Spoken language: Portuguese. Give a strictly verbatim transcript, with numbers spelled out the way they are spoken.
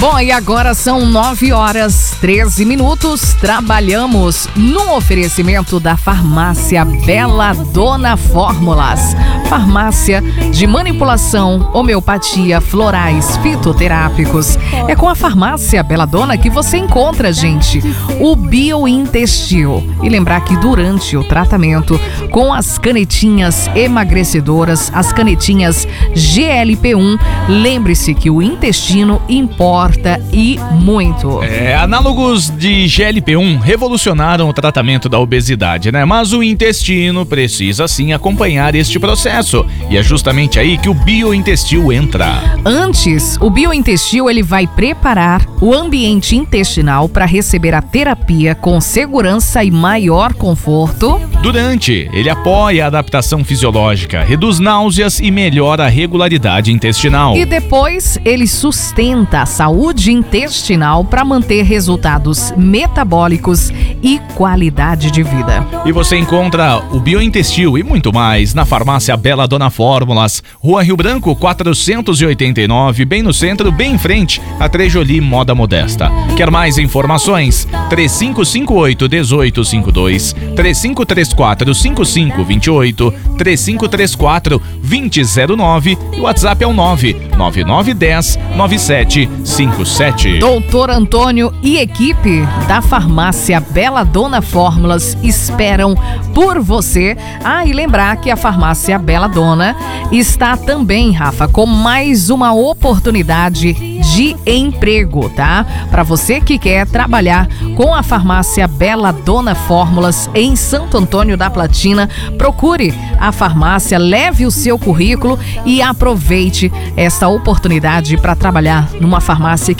Bom, e agora são nove horas treze minutos. Trabalhamos no oferecimento da farmácia Bela Dona Fórmulas. Farmácia de manipulação, homeopatia, florais, fitoterápicos. É com a farmácia Bela Dona que você encontra, gente, o biointestil. E lembrar que durante o tratamento com as canetinhas emagrecedoras, as canetinhas G L P um, lembre-se que o intestino importa e muito. É, análogos de G L P um revolucionaram o tratamento da obesidade, né? Mas o intestino precisa sim acompanhar este processo. E é justamente aí que o biointestil entra. Antes, o biointestil ele vai preparar o ambiente intestinal para receber a terapia com segurança e maior conforto. Durante, ele apoia a adaptação fisiológica, reduz náuseas e melhora a regularidade intestinal. E depois, ele sustenta a saúde intestinal para manter resultados metabólicos e qualidade de vida. E você encontra o biointestil e muito mais na farmácia Bela Dona Fórmulas, Rua Rio Branco quatrocentos e oitenta e nove, bem no centro, bem em frente a Trejoli Moda Modesta. Quer mais informações? três cinco cinco oito, um oito cinco dois, três cinco três quatro, cinco cinco dois oito, três cinco três quatro, dois zero zero nove e o WhatsApp é o nove nove nove um zero, nove sete cinco sete. Doutor Antônio e equipe da farmácia Bela Dona Fórmulas esperam por você. Ah, e lembrar que a farmácia Bela Dona está também, Rafa, com mais uma oportunidade de emprego, tá? Para você que quer trabalhar com a farmácia Bela Dona Fórmulas em Santo Antônio da Platina, procure a farmácia, leve o seu currículo e aproveite essa oportunidade para trabalhar numa farmácia